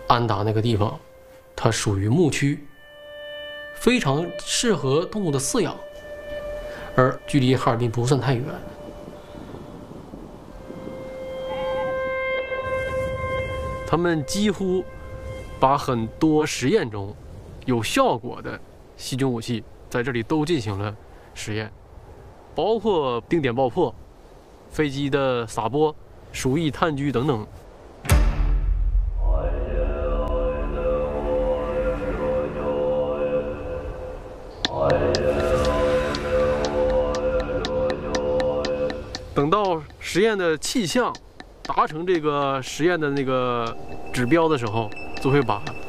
安达那个地方，它属于牧区，非常适合动物的饲养，而距离哈尔滨不算太远。他们几乎把很多实验中有效果的细菌武器在这里都进行了实验，包括定点爆破、飞机的撒播、鼠疫炭疽等等。等到实验的气象达成这个实验的那个指标的时候，就会把